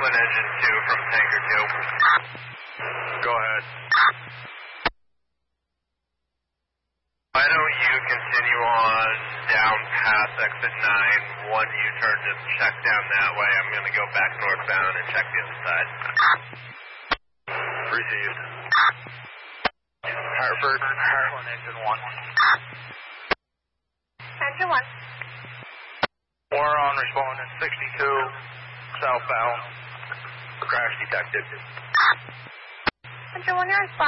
Twin engine 2 from Tanker 2. Go ahead. Why don't you continue on down past exit 9, one U-turn, just check down that way. I'm going to go back northbound and check the other side. Received. Hartford, Heartland, engine 1. Engine 1. We're on responding 62, southbound. Crash detected. Engine 1, you're on spot.